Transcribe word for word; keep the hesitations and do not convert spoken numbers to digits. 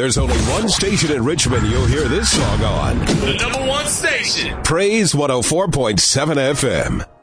There's only one station in Richmond you'll hear this song on. The number one station. Praise one oh four point seven F M.